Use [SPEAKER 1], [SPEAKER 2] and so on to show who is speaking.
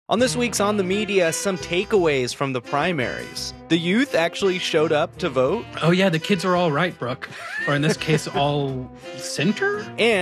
[SPEAKER 1] On this week's On the Media, some takeaways from the primaries. The youth actually showed up to vote.
[SPEAKER 2] Oh yeah, the kids are all right, Brooke. Or in this case, all center?
[SPEAKER 1] And